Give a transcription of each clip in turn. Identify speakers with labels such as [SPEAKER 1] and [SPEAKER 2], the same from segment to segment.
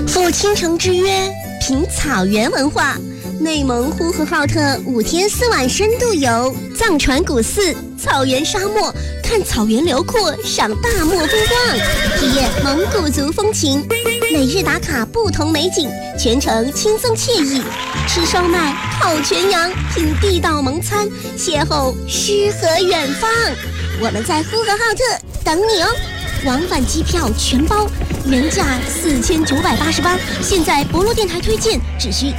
[SPEAKER 1] 赴倾城之约，品草原文化。内蒙呼和浩特5天4晚深度游，藏传古寺、草原沙漠，看草原辽阔，赏大漠风光，体验蒙古族风情。每日打卡不同美景，全程轻松惬意。吃烧麦、烤全羊，品地道蒙餐，邂逅诗和远方。我们在呼和浩特等你哦！往返机票全包，原价4988，现在博洛电台推荐只需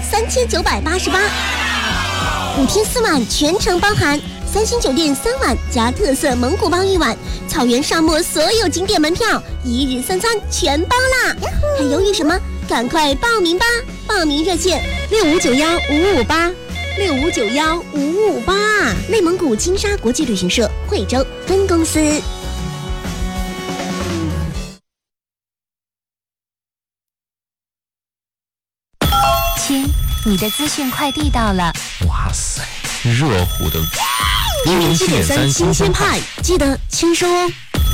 [SPEAKER 1] 3988。5天4晚全程包含3星酒店3晚加特色蒙古包1晚，草原沙漠所有景点门票1日3餐全包啦！还犹豫什么？赶快报名吧！报名热线65915558，65915558，内蒙古金沙国际旅行社惠州分公司。
[SPEAKER 2] 亲，你的资讯快递到了。
[SPEAKER 3] 哇塞，热乎的107.3
[SPEAKER 1] 新鲜派，记得签收哦。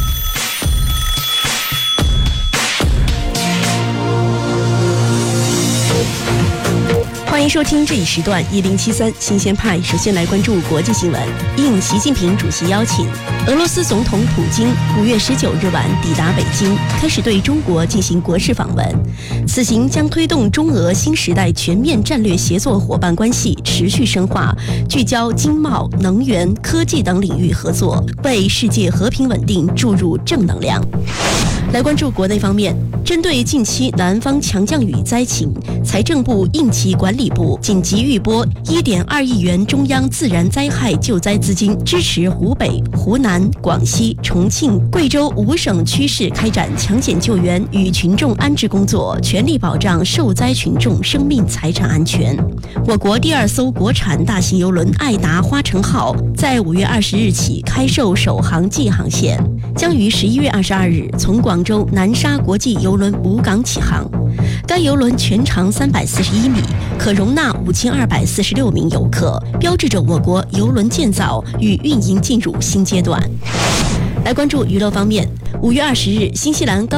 [SPEAKER 1] 欢迎收听这一时段1073新鲜派。首先来关注国际新闻。应习近平主席邀请，俄罗斯总统普京5月19日晚抵达北京，开始对中国进行国事访问。此行将推动中俄新时代全面战略协作伙伴关系持续深化，聚焦经贸、能源、科技等领域合作，为世界和平稳定注入正能量。来关注国内方面，针对近期南方强降雨灾情，财政部应急管理部紧急预拨1.2亿元中央自然灾害救灾资金，支持湖北、湖南、广西、重庆、贵州5省区市开展抢险救援与群众安置工作，全力保障受灾群众生命财产安全。我国第2艘国产大型邮轮爱达花城号在5月20日起开售首航季航线，将于11月22日从广州南沙国际邮轮母港起航。该邮轮全长341米，可容纳5246名游客，标志着我国邮轮建造与运营进入新阶段。来关注娱乐方面，5月20日，新西兰高